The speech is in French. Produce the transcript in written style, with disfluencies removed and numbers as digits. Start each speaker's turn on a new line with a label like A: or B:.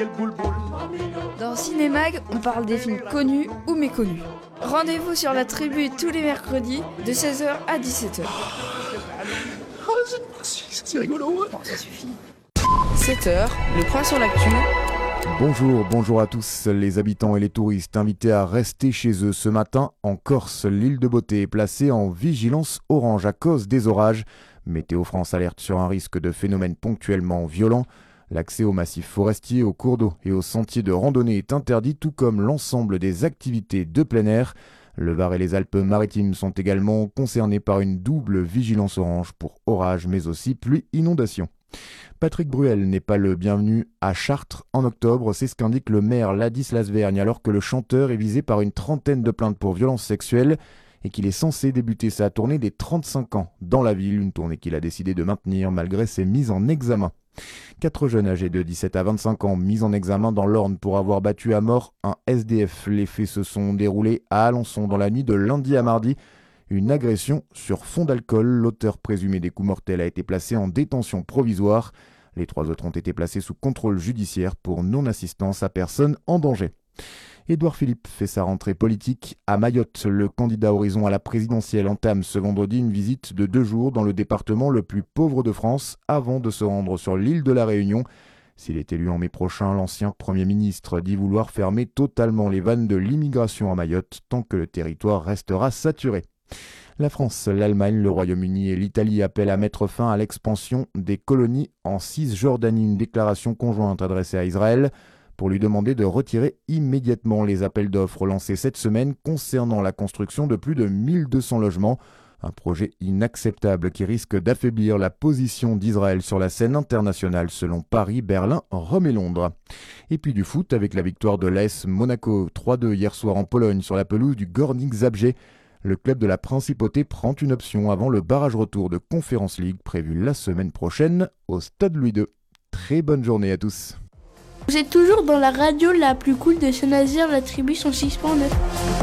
A: Dans Cinémag, on parle des films connus ou méconnus. Rendez-vous sur la tribu tous les mercredis de 16h à 17h.
B: C'est rigolo.
A: Bon, ça suffit. 7h, le point sur l'actu.
C: Bonjour à tous. Les habitants et les touristes invités à rester chez eux ce matin en Corse. L'île de Beauté est placée en vigilance orange à cause des orages. Météo France alerte sur un risque de phénomènes ponctuellement violents. L'accès aux massifs forestiers, aux cours d'eau et aux sentiers de randonnée est interdit, tout comme l'ensemble des activités de plein air. Le Var et les Alpes-Maritimes sont également concernés par une double vigilance orange pour orages, mais aussi pluie-inondation. Patrick Bruel n'est pas le bienvenu à Chartres en octobre, c'est ce qu'indique le maire Ladislas Vergne, alors que le chanteur est visé par une trentaine de plaintes pour violences sexuelles et qu'il est censé débuter sa tournée des 35 ans dans la ville, une tournée qu'il a décidé de maintenir malgré ses mises en examen. 4 jeunes âgés de 17 à 25 ans mis en examen dans l'Orne pour avoir battu à mort un SDF. Les faits se sont déroulés à Alençon dans la nuit de lundi à mardi. Une agression sur fond d'alcool. L'auteur présumé des coups mortels a été placé en détention provisoire. Les 3 autres ont été placés sous contrôle judiciaire pour non-assistance à personne en danger. Édouard Philippe fait sa rentrée politique à Mayotte. Le candidat Horizon à la présidentielle entame ce vendredi une visite de 2 jours dans le département le plus pauvre de France avant de se rendre sur l'île de la Réunion. S'il est élu en mai prochain, l'ancien Premier ministre dit vouloir fermer totalement les vannes de l'immigration à Mayotte tant que le territoire restera saturé. La France, l'Allemagne, le Royaume-Uni et l'Italie appellent à mettre fin à l'expansion des colonies en Cisjordanie. Une déclaration conjointe adressée à Israël pour lui demander de retirer immédiatement les appels d'offres lancés cette semaine concernant la construction de plus de 1200 logements. Un projet inacceptable qui risque d'affaiblir la position d'Israël sur la scène internationale selon Paris, Berlin, Rome et Londres. Et puis du foot avec la victoire de l'AS Monaco 3-2 hier soir en Pologne sur la pelouse du Górnik Zabrze. Le club de la Principauté prend une option avant le barrage retour de Conference League prévu la semaine prochaine au Stade Louis II. Très bonne journée à tous.
D: Vous êtes toujours dans la radio la plus cool de Saint-Nazaire, la tribu 106.9.